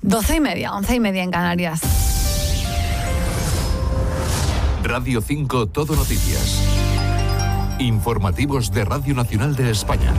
12:30, 11:30 en Canarias. Radio 5 Todo Noticias. Informativos de Radio Nacional de España.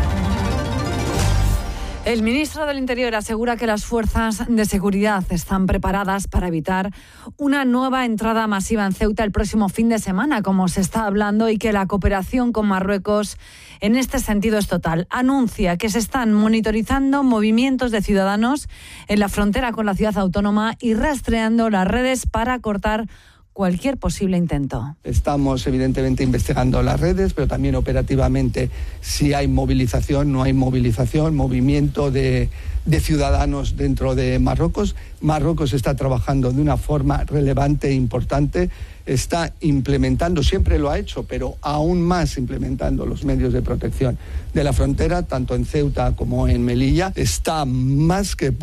El ministro del Interior asegura que las fuerzas de seguridad están preparadas para evitar una nueva entrada masiva en Ceuta el próximo fin de semana, como se está hablando, y que la cooperación con Marruecos en este sentido es total. Anuncia que se están monitorizando movimientos de ciudadanos en la frontera con la ciudad autónoma y rastreando las redes para cortar cualquier posible intento. Estamos evidentemente investigando las redes, pero también operativamente si hay movilización, no hay movilización, movimiento de ciudadanos dentro de Marruecos. Marruecos está trabajando de una forma relevante e importante, está implementando, siempre lo ha hecho, pero aún más implementando los medios de protección de la frontera, tanto en Ceuta como en Melilla. Está más que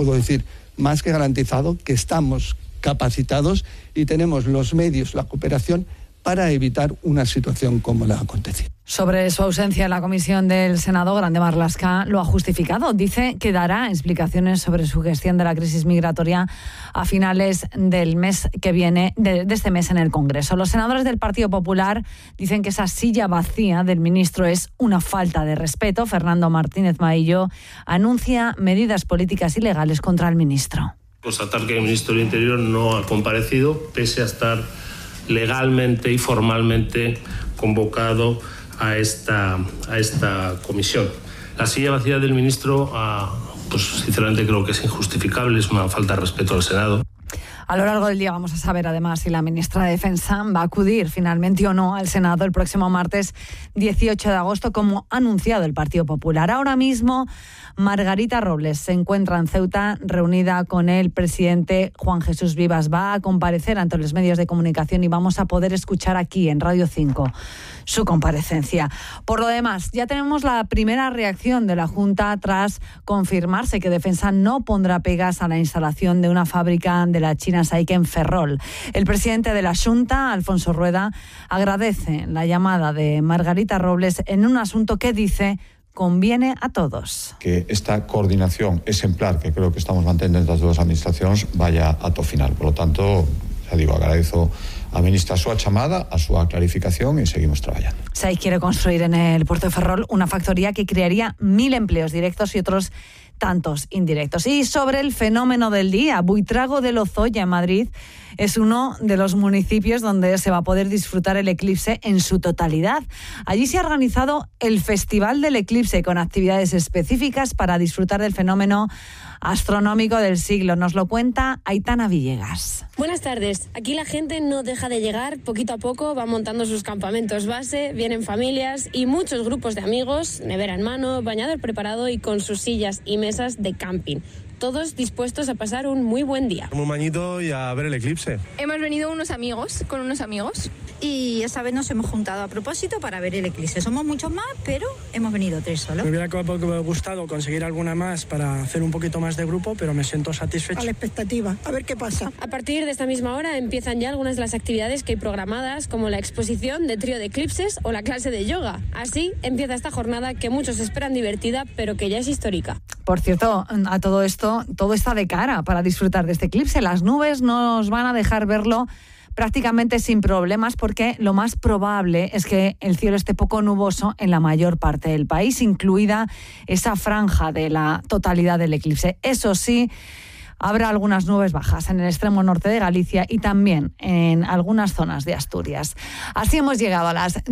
garantizado que estamos capacitados y tenemos los medios, la cooperación para evitar una situación como la acontecida. Sobre su ausencia en la comisión del Senado, Grande Marlaska lo ha justificado. Dice que dará explicaciones sobre su gestión de la crisis migratoria a finales del mes que viene, de este mes en el Congreso. Los senadores del Partido Popular dicen que esa silla vacía del ministro es una falta de respeto. Fernando Martínez Maillo anuncia medidas políticas y legales contra el ministro. Constatar que el ministro del Interior no ha comparecido, pese a estar legalmente y formalmente convocado a esta comisión. La silla vacía del ministro, pues sinceramente creo que es injustificable, es una falta de respeto al Senado. A lo largo del día vamos a saber además si la ministra de Defensa va a acudir finalmente o no al Senado el próximo martes 18 de agosto, como ha anunciado el Partido Popular. Ahora mismo Margarita Robles se encuentra en Ceuta reunida con el presidente Juan Jesús Vivas. Va a comparecer ante los medios de comunicación y vamos a poder escuchar aquí en Radio 5 su comparecencia. Por lo demás, ya tenemos la primera reacción de la Junta tras confirmarse que Defensa no pondrá pegas a la instalación de una fábrica de la China Saike en Ferrol. El presidente de la Junta, Alfonso Rueda, agradece la llamada de Margarita Robles en un asunto que dice conviene a todos. Que esta coordinación exemplar que creo que estamos mantendo entre as dúas administracións vaya ata o final. Por lo tanto, xa digo, agradezo a ministra a súa chamada, a súa clarificación e seguimos traballando. SAIC quiere construir en el puerto de Ferrol una factoría que crearía 1.000 empleos directos y otros tantos indirectos. Y sobre el fenómeno del día, Buitrago de Lozoya en Madrid es uno de los municipios donde se va a poder disfrutar el eclipse en su totalidad. Allí se ha organizado el Festival del Eclipse con actividades específicas para disfrutar del fenómeno astronómico del siglo. Nos lo cuenta Aitana Villegas. Buenas tardes. Aquí la gente no deja de llegar, poquito a poco va montando sus campamentos base, vienen familias y muchos grupos de amigos, nevera en mano, bañador preparado y con sus sillas y mesas de camping. Todos dispuestos a pasar un muy buen día. Un bañito y a ver el eclipse. Hemos venido con unos amigos y esta vez nos hemos juntado a propósito para ver el eclipse. Somos muchos más, pero hemos venido 3 solo. Me hubiera gustado conseguir alguna más para hacer un poquito más de grupo, pero me siento satisfecho. A la expectativa, a ver qué pasa. A partir de esta misma hora empiezan ya algunas de las actividades que hay programadas, como la exposición de trío de eclipses o la clase de yoga. Así empieza esta jornada que muchos esperan divertida, pero que ya es histórica. Por cierto, a todo esto, todo está de cara para disfrutar de este eclipse. Las nubes nos van a dejar verlo prácticamente sin problemas, porque lo más probable es que el cielo esté poco nuboso en la mayor parte del país, incluida esa franja de la totalidad del eclipse. Eso sí, habrá algunas nubes bajas en el extremo norte de Galicia y también en algunas zonas de Asturias. Así hemos llegado a las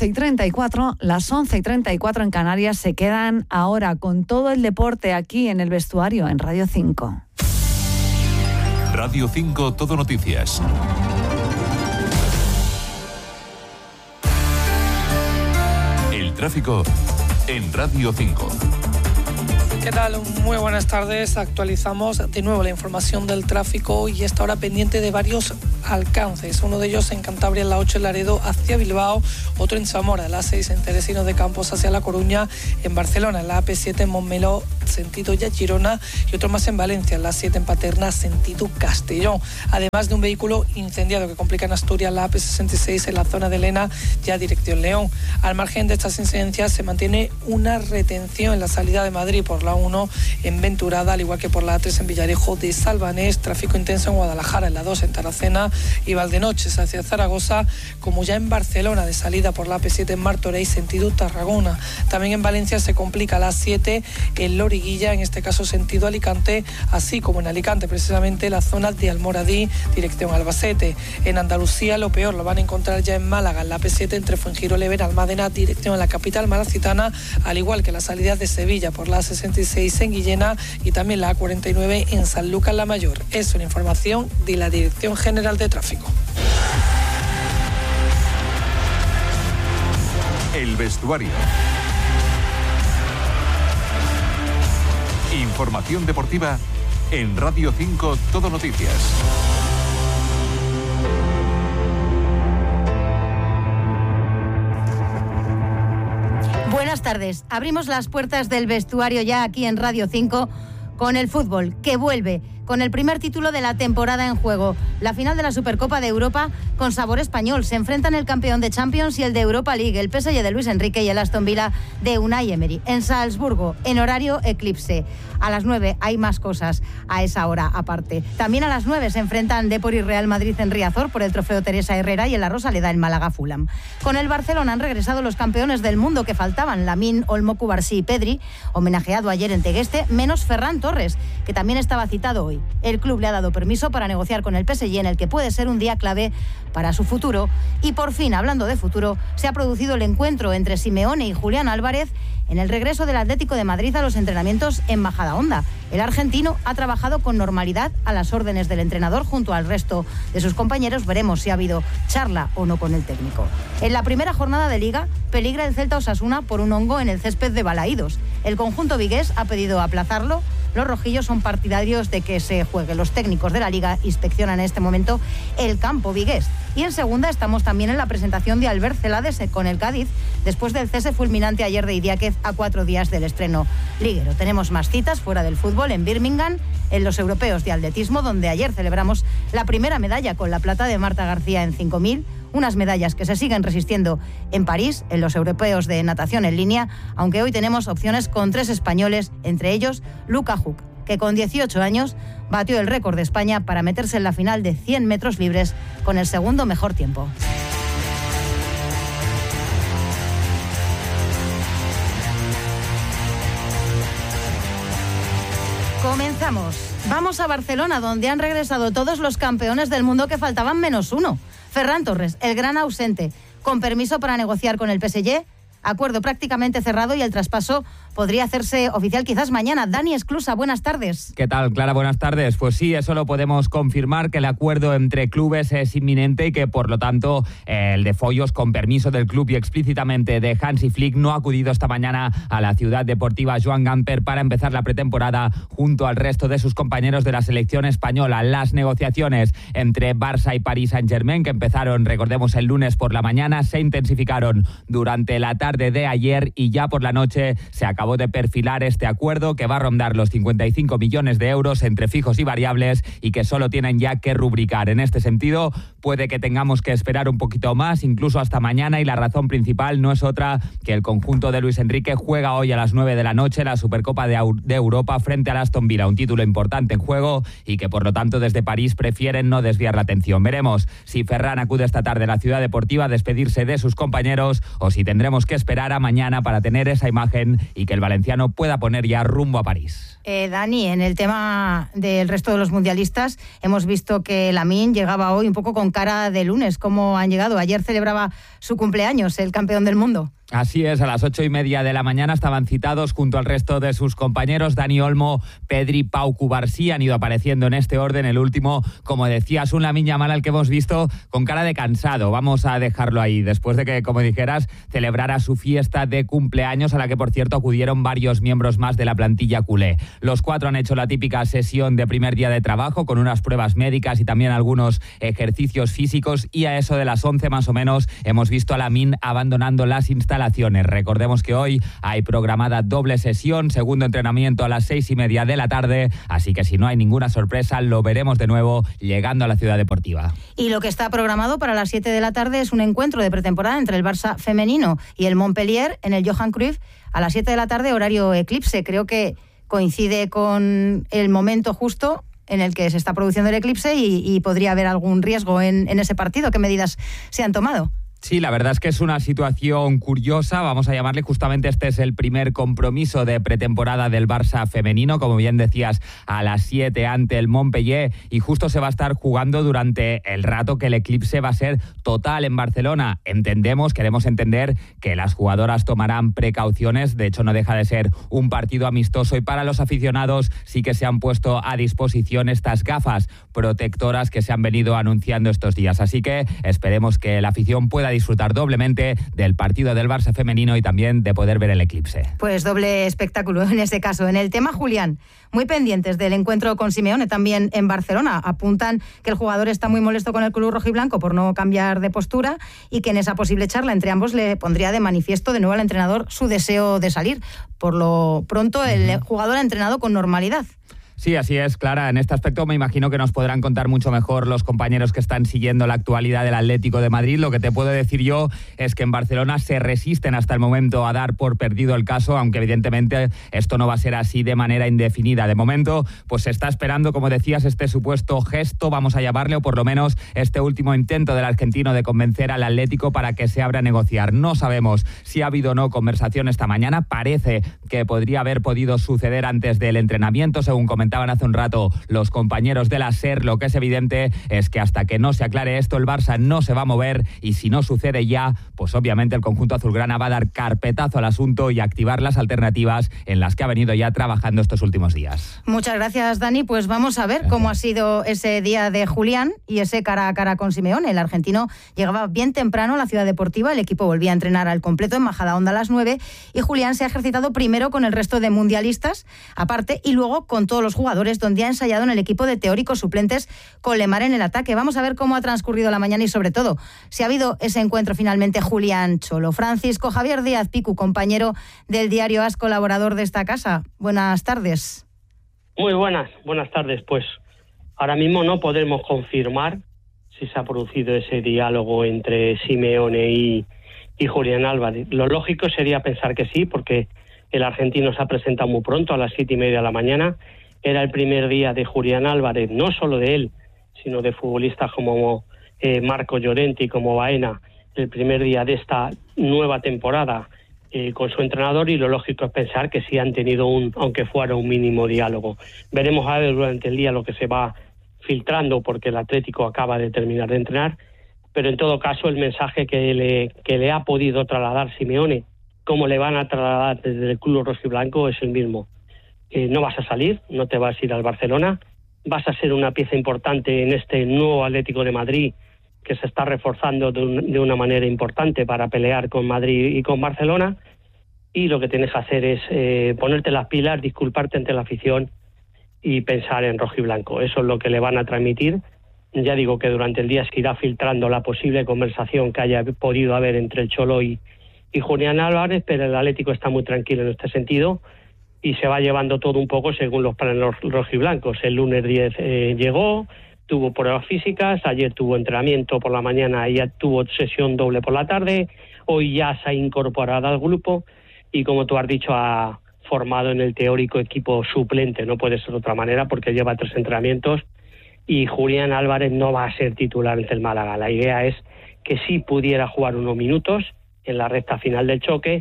12:34, las 11:34 en Canarias. Se quedan ahora con todo el deporte aquí en el vestuario en Radio 5. Radio 5 Todo Noticias. El tráfico en Radio 5. ¿Qué tal? Muy buenas tardes. Actualizamos de nuevo la información del tráfico y esta hora pendiente de varios alcances. Uno de ellos en Cantabria, en la 8 en Laredo hacia Bilbao, otro en Zamora, en la 6 en Teresinos de Campos hacia La Coruña, en Barcelona, en la AP7 en Montmeló, sentido ya Girona, y otro más en Valencia, en la 7 en Paterna, sentido Castellón. Además de un vehículo incendiado que complica en Asturias, la AP66 en la zona de Lena, ya dirección León. Al margen de estas incidencias se mantiene una retención en la salida de Madrid por la 1 en Venturada, al igual que por la A3 en Villarejo de Salvanés, tráfico intenso en Guadalajara, en la 2 en Tarracena y Valdenoches hacia Zaragoza, como ya en Barcelona, de salida por la AP7 en Martorell, sentido Tarragona. También en Valencia se complica la 7 en Loriguilla, en este caso sentido Alicante, así como en Alicante, precisamente la zona de Almoradí, dirección Albacete. En Andalucía lo peor lo van a encontrar ya en Málaga, en la AP7 entre Fuengirola y Almádena, dirección a la capital malacitana, al igual que la salida de Sevilla por la A66 en Guillena y también la A49 en Sanlúcar la Mayor. Es una información de la Dirección General de Tráfico. El vestuario. Información deportiva en Radio 5 Todo Noticias. Buenas tardes. Abrimos las puertas del vestuario ya aquí en Radio 5 con el fútbol, que vuelve con el primer título de la temporada en juego. La final de la Supercopa de Europa con sabor español. Se enfrentan el campeón de Champions y el de Europa League, el PSG de Luis Enrique y el Aston Villa de Unai Emery. En Salzburgo, en horario eclipse. A las 9 hay más cosas a esa hora aparte. También a las 9 se enfrentan Depor y Real Madrid en Riazor por el trofeo Teresa Herrera y en la Rosaleda en Málaga Fulham. Con el Barcelona han regresado los campeones del mundo que faltaban, Lamine, Olmo, Cubarsí y Pedri, homenajeado ayer en Tegueste, menos Ferran Torres, que también estaba citado hoy. El club le ha dado permiso para negociar con el PSG, en el que puede ser un día clave para su futuro. Y por fin, hablando de futuro, se ha producido el encuentro entre Simeone y Julián Álvarez en el regreso del Atlético de Madrid a los entrenamientos en Majadahonda. El argentino ha trabajado con normalidad a las órdenes del entrenador junto al resto de sus compañeros. Veremos si ha habido charla o no con el técnico. En la primera jornada de Liga peligra el Celta Osasuna por un hongo en el césped de Balaídos. El conjunto vigués ha pedido aplazarlo. Los rojillos son partidarios de que se juegue. Los técnicos de la Liga inspeccionan en este momento el campo vigués. Y en segunda estamos también en la presentación de Albert Celades con el Cádiz, después del cese fulminante ayer de Idiáquez a 4 días del estreno liguero. Tenemos más citas fuera del fútbol en Birmingham, en los europeos de atletismo, donde ayer celebramos la primera medalla con la plata de Marta García en 5000, unas medallas que se siguen resistiendo en París, en los europeos de natación en línea, aunque hoy tenemos opciones con 3 españoles, entre ellos Luca Huck, que con 18 años batió el récord de España para meterse en la final de 100 metros libres con el segundo mejor tiempo. Comenzamos. Vamos a Barcelona, donde han regresado todos los campeones del mundo que faltaban menos uno. Ferran Torres, el gran ausente, con permiso para negociar con el PSG. Acuerdo prácticamente cerrado y el traspaso podría hacerse oficial quizás mañana. Dani Esclusa, buenas tardes. ¿Qué tal, Clara? Buenas tardes. Pues sí, eso lo podemos confirmar, que el acuerdo entre clubes es inminente y que, por lo tanto, el de Follos, con permiso del club y explícitamente de Hansi Flick, no ha acudido esta mañana a la ciudad deportiva Joan Gamper para empezar la pretemporada junto al resto de sus compañeros de la selección española. Las negociaciones entre Barça y Paris Saint-Germain, que empezaron, recordemos, el lunes por la mañana, se intensificaron durante la tarde de ayer y ya por la noche se acabó de perfilar este acuerdo, que va a rondar los 55 millones de euros entre fijos y variables y que solo tienen ya que rubricar. En este sentido, puede que tengamos que esperar un poquito más, incluso hasta mañana, y la razón principal no es otra que el conjunto de Luis Enrique juega hoy a las 9 de la noche la Supercopa de Europa frente al Aston Villa, un título importante en juego y que, por lo tanto, desde París prefieren no desviar la atención. Veremos si Ferran acude esta tarde a la ciudad deportiva a despedirse de sus compañeros o si tendremos que esperar a mañana para tener esa imagen y que el valenciano pueda poner ya rumbo a París. Dani, en el tema del resto de los mundialistas, hemos visto que Lamine llegaba hoy un poco con cara de lunes. ¿Cómo han llegado? Ayer celebraba su cumpleaños, el campeón del mundo. Así es, a las 8:30 de la mañana estaban citados junto al resto de sus compañeros Dani Olmo, Pedri, Pau, Cubarsí, han ido apareciendo en este orden. El último, como decías, un Lamine Yamal al que hemos visto con cara de cansado. Vamos a dejarlo ahí, después de que, como dijeras, celebrara su fiesta de cumpleaños, a la que, por cierto, acudieron varios miembros más de la plantilla culé. Los 4 han hecho la típica sesión de primer día de trabajo, con unas pruebas médicas y también algunos ejercicios físicos, y a eso de las 11 más o menos hemos visto a Lamine abandonando las instalaciones. Recordemos que hoy hay programada doble sesión, segundo entrenamiento a las 6:30 de la tarde, así que si no hay ninguna sorpresa, lo veremos de nuevo llegando a la ciudad deportiva. Y lo que está programado para las 7 de la tarde es un encuentro de pretemporada entre el Barça femenino y el Montpellier en el Johan Cruyff a las 7 de la tarde, horario eclipse. Creo que coincide con el momento justo en el que se está produciendo el eclipse y podría haber algún riesgo en ese partido. ¿Qué medidas se han tomado? Sí, la verdad es que es una situación curiosa, vamos a llamarle. Justamente este es el primer compromiso de pretemporada del Barça femenino, como bien decías, a las 7 ante el Montpellier, y justo se va a estar jugando durante el rato que el eclipse va a ser total en Barcelona. Queremos entender que las jugadoras tomarán precauciones, de hecho no deja de ser un partido amistoso, y para los aficionados sí que se han puesto a disposición estas gafas protectoras que se han venido anunciando estos días, así que esperemos que la afición pueda disfrutar doblemente del partido del Barça femenino y también de poder ver el eclipse. Pues doble espectáculo en ese caso. En el tema, Julián, muy pendientes del encuentro con Simeone también en Barcelona. Apuntan que el jugador está muy molesto con el club rojiblanco por no cambiar de postura y que en esa posible charla entre ambos le pondría de manifiesto de nuevo al entrenador su deseo de salir. Por lo pronto, el jugador ha entrenado con normalidad. Sí, así es, Clara. En este aspecto me imagino que nos podrán contar mucho mejor los compañeros que están siguiendo la actualidad del Atlético de Madrid. Lo que te puedo decir yo es que en Barcelona se resisten hasta el momento a dar por perdido el caso, aunque evidentemente esto no va a ser así de manera indefinida. De momento, pues se está esperando, como decías, este supuesto gesto, vamos a llamarle, o por lo menos este último intento del argentino de convencer al Atlético para que se abra a negociar. No sabemos si ha habido o no conversación esta mañana. Parece que podría haber podido suceder antes del entrenamiento, según comentaban hace un rato los compañeros de la SER. Lo que es evidente es que hasta que no se aclare esto, el Barça no se va a mover, y si no sucede ya, pues obviamente el conjunto azulgrana va a dar carpetazo al asunto y activar las alternativas en las que ha venido ya trabajando estos últimos días. Muchas gracias, Dani. Pues vamos a ver cómo ha sido ese día de Julián y ese cara a cara con Simeone. El argentino llegaba bien temprano a la ciudad deportiva, el equipo volvía a entrenar al completo en Majadahonda a las 9 y Julián se ha ejercitado primero con el resto de mundialistas aparte y luego con todos los jugadores, donde ha ensayado en el equipo de teóricos suplentes con Lemar en el ataque. Vamos a ver cómo ha transcurrido la mañana y sobre todo si ha habido ese encuentro finalmente Julián-Cholo. Francisco Javier Díaz Picu, compañero del diario AS, colaborador de esta casa. Buenas tardes. Muy buenas tardes. Pues ahora mismo no podemos confirmar si se ha producido ese diálogo entre Simeone y Julián Álvarez. Lo lógico sería pensar que sí, porque el argentino se ha presentado muy pronto, a las 7:30 de la mañana. Era el primer día de Julián Álvarez, no solo de él, sino de futbolistas como Marco Llorente y como Baena, el primer día de esta nueva temporada con su entrenador, y lo lógico es pensar que sí han tenido aunque fuera un mínimo diálogo. Veremos a ver durante el día lo que se va filtrando, porque el Atlético acaba de terminar de entrenar, pero en todo caso el mensaje que le ha podido trasladar Simeone, como le van a trasladar desde el club rojiblanco, es el mismo. No vas a salir, no te vas a ir al Barcelona, vas a ser una pieza importante en este nuevo Atlético de Madrid que se está reforzando de una manera importante para pelear con Madrid y con Barcelona, y lo que tienes que hacer es ponerte las pilas, disculparte ante la afición y pensar en rojiblanco. Eso es lo que le van a transmitir. Ya digo que durante el día se irá filtrando la posible conversación que haya podido haber entre el Cholo y Julián Álvarez, pero el Atlético está muy tranquilo en este sentido y se va llevando todo un poco según los planes rojiblancos. El lunes 10 llegó, tuvo pruebas físicas, ayer tuvo entrenamiento por la mañana y ya tuvo sesión doble por la tarde, hoy ya se ha incorporado al grupo y, como tú has dicho, ha formado en el teórico equipo suplente. No puede ser de otra manera porque lleva 3 entrenamientos y Julián Álvarez no va a ser titular ante el Málaga. La idea es que sí pudiera jugar unos minutos en la recta final del choque,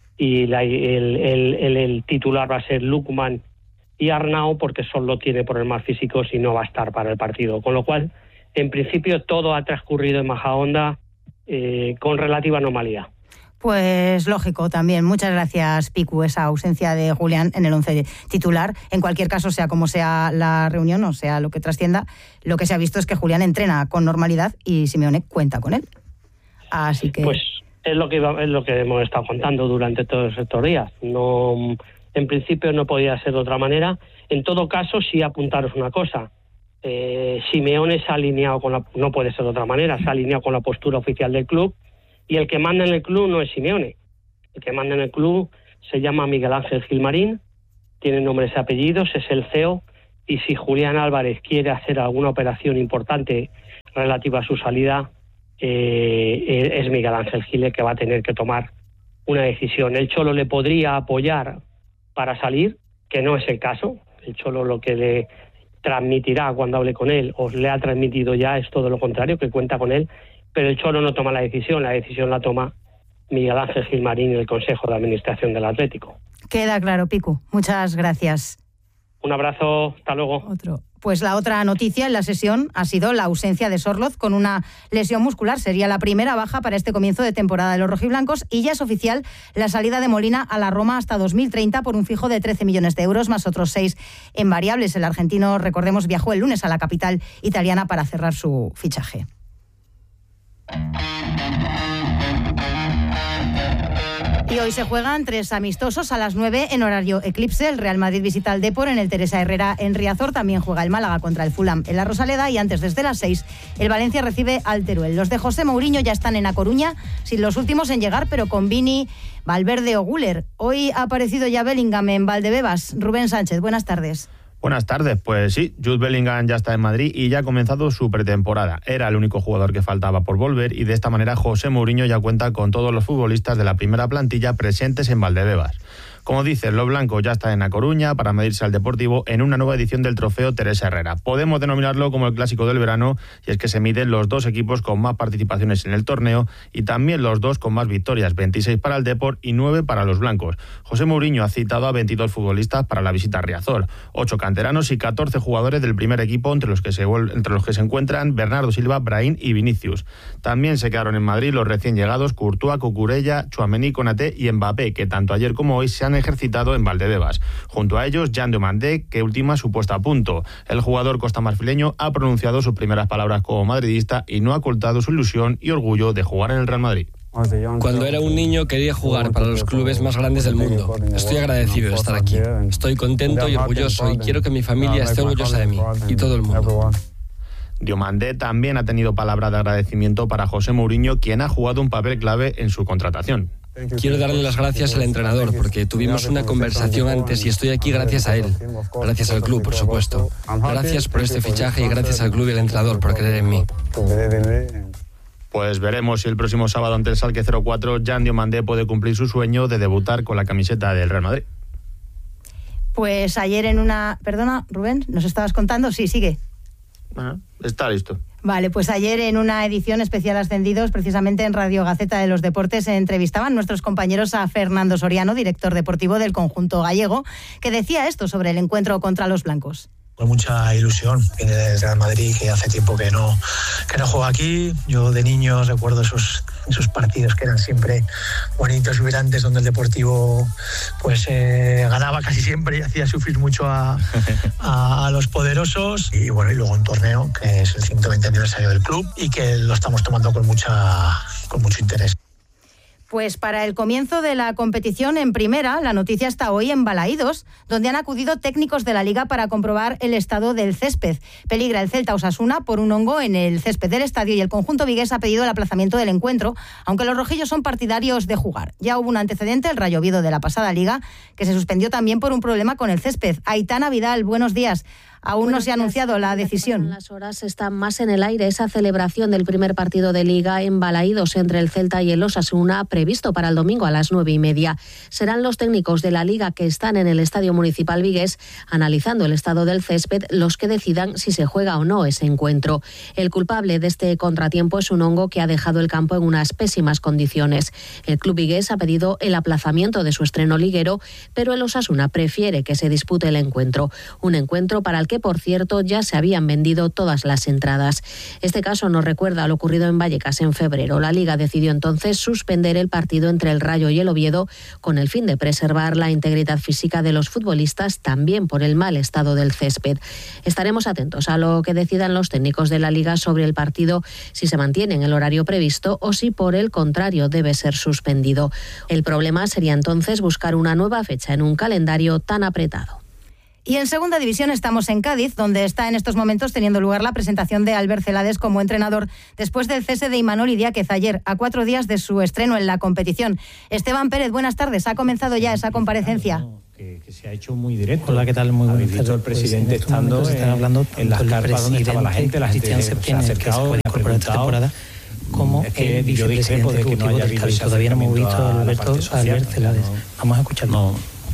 y el titular va a ser Lukman y Arnau, porque solo tiene problemas físicos y no va a estar para el partido. Con lo cual, en principio, todo ha transcurrido en Majadahonda con relativa normalidad. Pues lógico también. Muchas gracias, Picu, esa ausencia de Julián en el 11 titular. En cualquier caso, sea como sea la reunión, o sea lo que trascienda, lo que se ha visto es que Julián entrena con normalidad y Simeone cuenta con él. Así que... Pues es lo que hemos estado contando durante todos estos días. No, en principio no podía ser de otra manera. En todo caso, sí apuntaros una cosa. Simeone se ha alineado no puede ser de otra manera, se ha alineado con la postura oficial del club. Y el que manda en el club no es Simeone. El que manda en el club se llama Miguel Ángel Gilmarín, tiene nombres y apellidos, es el CEO, y si Julián Álvarez quiere hacer alguna operación importante relativa a su salida, es Miguel Ángel Gil el que va a tener que tomar una decisión. El Cholo le podría apoyar para salir, que no es el caso. El Cholo lo que le transmitirá cuando hable con él, o le ha transmitido ya, es todo lo contrario, que cuenta con él. Pero el Cholo no toma la decisión la toma Miguel Ángel Gilmarín y el Consejo de Administración del Atlético. Queda claro, Picu. Muchas gracias. Un abrazo, hasta luego. Pues la otra noticia en la sesión ha sido la ausencia de Sorloz con una lesión muscular. Sería la primera baja para este comienzo de temporada de los rojiblancos y ya es oficial la salida de Molina a la Roma hasta 2030 por un fijo de 13 millones de euros más otros 6 en variables. El argentino, recordemos, viajó el lunes a la capital italiana para cerrar su fichaje. Y hoy se juegan 3 amistosos a las 9 en horario eclipse. El Real Madrid visita al Depor en el Teresa Herrera en Riazor. También juega el Málaga contra el Fulham en la Rosaleda. Y antes, desde las 6, el Valencia recibe al Teruel. Los de José Mourinho ya están en A Coruña, sin los últimos en llegar, pero con Vini, Valverde o Güler. Hoy ha aparecido ya Bellingham en Valdebebas. Rubén Sánchez, buenas tardes. Buenas tardes, pues sí, Jude Bellingham ya está en Madrid y ya ha comenzado su pretemporada. Era el único jugador que faltaba por volver y de esta manera José Mourinho ya cuenta con todos los futbolistas de la primera plantilla presentes en Valdebebas. Como dices, los blancos ya están en A Coruña para medirse al Deportivo en una nueva edición del trofeo Teresa Herrera. Podemos denominarlo como el clásico del verano y es que se miden los dos equipos con más participaciones en el torneo y también los dos con más victorias, 26 para el Depor y 9 para los blancos. José Mourinho ha citado a 22 futbolistas para la visita a Riazor, 8 canteranos y 14 jugadores del primer equipo entre los que se encuentran Bernardo Silva, Brahim y Vinicius. También se quedaron en Madrid los recién llegados Courtois, Cucurella, Tchouaméni, Konaté y Mbappé, que tanto ayer como hoy se han ejercitado en Valdebebas. Junto a ellos, Jan Diomandé, que última su puesta a punto. El jugador costamarfileño ha pronunciado sus primeras palabras como madridista y no ha ocultado su ilusión y orgullo de jugar en el Real Madrid. Cuando era un niño quería jugar para los clubes más grandes del mundo. Estoy agradecido de estar aquí. Estoy contento y orgulloso y quiero que mi familia esté orgullosa de mí y todo el mundo. Diomandé también ha tenido palabras de agradecimiento para José Mourinho, quien ha jugado un papel clave en su contratación. Quiero darle las gracias al entrenador porque tuvimos una conversación antes y estoy aquí gracias a él. Gracias al club, por supuesto. Gracias por este fichaje y gracias al club y al entrenador por creer en mí. Pues veremos si el próximo sábado ante el Schalke 04 Jan Diomandé puede cumplir su sueño de debutar con la camiseta del Real Madrid. Pues ayer en una... Perdona, Rubén, ¿nos estabas contando? Sí, sigue. Está listo. Vale, pues ayer en una edición especial Ascendidos, precisamente en Radio Gaceta de los Deportes, se entrevistaban nuestros compañeros a Fernando Soriano, director deportivo del conjunto gallego, que decía esto sobre el encuentro contra los blancos. Con mucha ilusión, viene del Real Madrid, que hace tiempo que no juega aquí. Yo de niño recuerdo esos partidos que eran siempre bonitos y vibrantes, donde el Deportivo pues ganaba casi siempre y hacía sufrir mucho a los poderosos. Y bueno, y luego un torneo que es el 120 aniversario del club y que lo estamos tomando con mucho interés. Pues para el comienzo de la competición en primera, la noticia está hoy en Balaídos, donde han acudido técnicos de la Liga para comprobar el estado del césped. Peligra el Celta Osasuna por un hongo en el césped del estadio y el conjunto vigués ha pedido el aplazamiento del encuentro, aunque los rojillos son partidarios de jugar. Ya hubo un antecedente, el Rayo Oviedo de la pasada Liga, que se suspendió también por un problema con el césped. Aitana Vidal, buenos días. Aún no se ha anunciado la decisión. Las horas están más en el aire. Esa celebración del primer partido de Liga en Balaídos entre el Celta y el Osasuna, previsto para el domingo a las 9:30. Serán los técnicos de la Liga que están en el Estadio Municipal vigués analizando el estado del césped los que decidan si se juega o no ese encuentro. El culpable de este contratiempo es un hongo que ha dejado el campo en unas pésimas condiciones. El club vigués ha pedido el aplazamiento de su estreno liguero, pero el Osasuna prefiere que se dispute el encuentro. Un encuentro para el que, por cierto, ya se habían vendido todas las entradas. Este caso nos recuerda a lo ocurrido en Vallecas en febrero. La Liga decidió entonces suspender el el partido entre el Rayo y el Oviedo, con el fin de preservar la integridad física de los futbolistas, también por el mal estado del césped. Estaremos atentos a lo que decidan los técnicos de la Liga sobre el partido, si se mantiene en el horario previsto o si por el contrario debe ser suspendido. El problema sería entonces buscar una nueva fecha en un calendario tan apretado. Y en segunda división estamos en Cádiz, donde está en estos momentos teniendo lugar la presentación de Albert Celades como entrenador después del cese de Imanol Idiáquez ayer, a 4 días de su estreno en la competición. Esteban Pérez, buenas tardes. ¿Ha comenzado ya esa comparecencia? Que se ha hecho muy directo. Hola, ¿qué tal? Muy buenas tardes. El presidente estando en las carpas donde estaba la gente se ha acercado, que se incorporó esta temporada, como es que yo discrepo de que no haya habido ese todavía no hemos visto a Albert Celades. Vamos a escucharlo.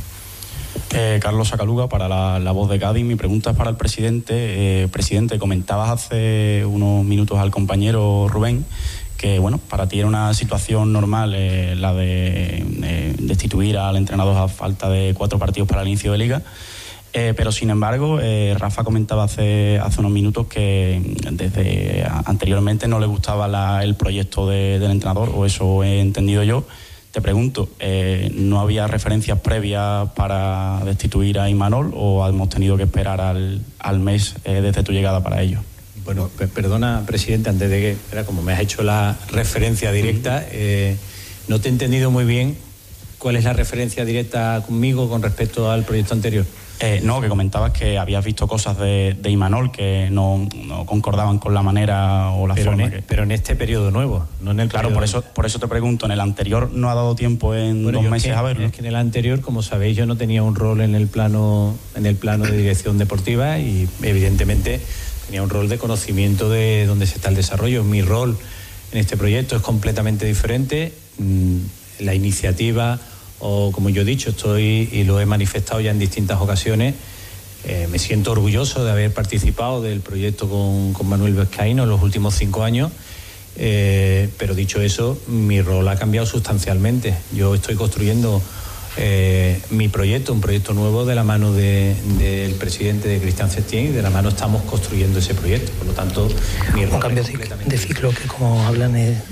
Carlos Sacaluga, para la Voz de Cádiz. Mi pregunta es para el presidente. Presidente, comentabas hace unos minutos al compañero Rubén que, bueno, para ti era una situación normal la de destituir al entrenador a falta de 4 partidos para el inicio de Liga. Pero sin embargo, Rafa comentaba hace unos minutos que desde anteriormente no le gustaba el proyecto del entrenador, o eso he entendido yo. Te pregunto, ¿no había referencias previas para destituir a Imanol o hemos tenido que esperar al mes desde tu llegada para ello? Bueno, perdona, presidente, antes de que, era como me has hecho la referencia directa, no te he entendido muy bien cuál es la referencia directa conmigo con respecto al proyecto anterior. No, que comentabas que habías visto cosas de Imanol que no concordaban con la manera o la forma. Pero en este periodo nuevo, no en el Claro, por eso te pregunto, ¿en el anterior no ha dado tiempo en 2 meses a verlo? Es que en el anterior, como sabéis, yo no tenía un rol en el plano de dirección deportiva y evidentemente tenía un rol de conocimiento de dónde se está el desarrollo. Mi rol en este proyecto es completamente diferente. La iniciativa, o como yo he dicho, estoy y lo he manifestado ya en distintas ocasiones, me siento orgulloso de haber participado del proyecto con Manuel Vizcaíno en los últimos 5 años, pero dicho eso, mi rol ha cambiado sustancialmente. Yo estoy construyendo mi proyecto, un proyecto nuevo de la mano del presidente de Cristian Setién, y de la mano estamos construyendo ese proyecto. Por lo tanto, mi rol un cambio de ciclo que, como hablan,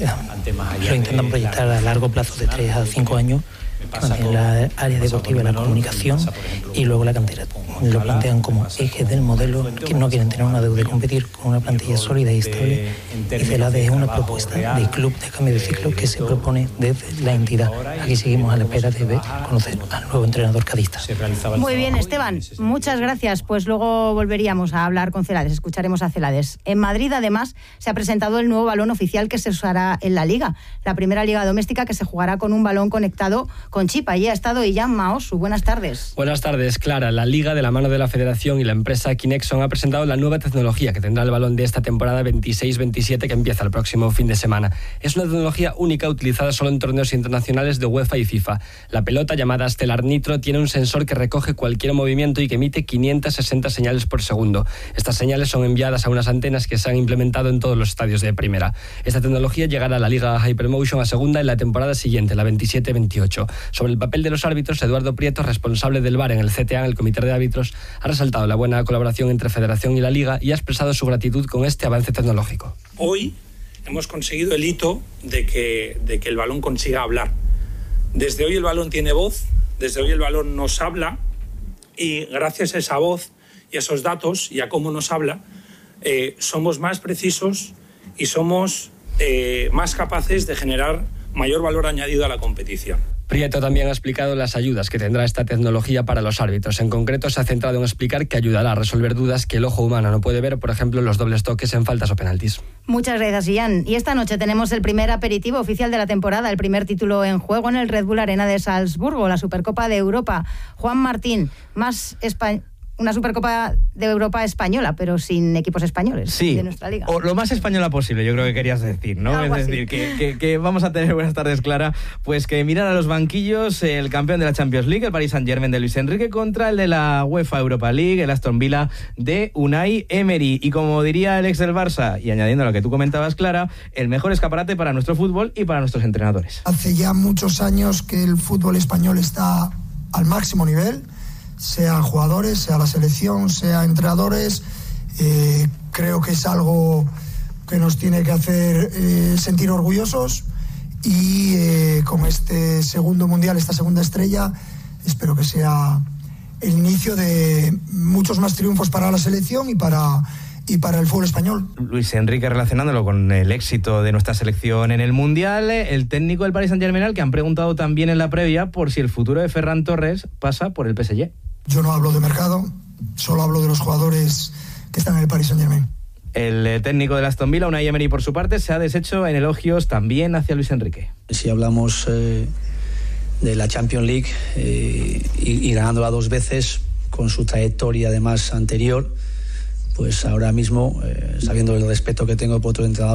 lo intentan proyectar a largo plazo, de 3 a 5 años, en la área deportiva y la comunicación, y luego la cantera. Lo plantean como eje del modelo, que no quieren tener una deuda de competir con una plantilla sólida y estable. Y Celades es una propuesta de club de cambio de ciclo que se propone desde la entidad. Aquí seguimos a la espera de conocer al nuevo entrenador cadista. Muy bien, Esteban, muchas gracias. Pues luego volveríamos a hablar con Celades, escucharemos a Celades. En Madrid, además, se ha presentado el nuevo balón oficial que se usará en la Liga, la primera Liga doméstica, que se jugará con un balón conectado con chip. Allí ha estado Illán Maosu. Buenas tardes. Buenas tardes, Clara. La Liga, de la mano de la Federación y la empresa Kinexon, ha presentado la nueva tecnología que tendrá el balón de esta temporada 26-27, que empieza el próximo fin de semana. Es una tecnología única, utilizada solo en torneos internacionales de UEFA y FIFA. La pelota, llamada Stellar Nitro, tiene un sensor que recoge cualquier movimiento y que emite 560 señales por segundo. Estas señales son enviadas a unas antenas que se han implementado en todos los estadios de primera. Esta tecnología llegará a la Liga Hypermotion a segunda en la temporada siguiente, la 27-28. Sobre el papel de los árbitros, Eduardo Prieto, responsable del VAR en el CTA, en el Comité de Árbitros, ha resaltado la buena colaboración entre Federación y la Liga y ha expresado su gratitud con este avance tecnológico. Hoy hemos conseguido el hito de que el balón consiga hablar. Desde hoy el balón tiene voz, desde hoy el balón nos habla, y gracias a esa voz y a esos datos y a cómo nos habla, somos más precisos y somos más capaces de generar mayor valor añadido a la competición. Prieto también ha explicado las ayudas que tendrá esta tecnología para los árbitros. En concreto, se ha centrado en explicar que ayudará a resolver dudas que el ojo humano no puede ver, por ejemplo, los dobles toques en faltas o penaltis. Muchas gracias, Ian. Y esta noche tenemos el primer aperitivo oficial de la temporada, el primer título en juego en el Red Bull Arena de Salzburgo, la Supercopa de Europa. Juan Martín, una Supercopa de Europa española, pero sin equipos españoles, sí, de nuestra liga. O lo más española posible, yo creo que querías decir, ¿no? Algo es decir, que vamos a tener, buenas tardes, Clara, pues que mirar a los banquillos el campeón de la Champions League, el Paris Saint-Germain de Luis Enrique, contra el de la UEFA Europa League, el Aston Villa de Unai Emery. Y como diría el ex del Barça, y añadiendo a lo que tú comentabas, Clara, el mejor escaparate para nuestro fútbol y para nuestros entrenadores. Hace ya muchos años que el fútbol español está al máximo nivel, sea jugadores, sea la selección, sea entrenadores. Creo que es algo que nos tiene que hacer sentir orgullosos, y con este segundo mundial, esta segunda estrella, espero que sea el inicio de muchos más triunfos para la selección y para el fútbol español. Luis Enrique relacionándolo con el éxito de nuestra selección en el Mundial, el técnico del Paris Saint-Germain, al que han preguntado también en la previa por si el futuro de Ferran Torres pasa por el PSG. Yo no hablo de mercado, solo hablo de los jugadores que están en el Paris Saint-Germain. El técnico de Aston Villa, Unai Emery, por su parte, se ha deshecho en elogios también hacia Luis Enrique. Si hablamos de la Champions League y ganándola 2 veces, con su trayectoria además anterior, pues ahora mismo, sabiendo el respeto que tengo por otro entrenador,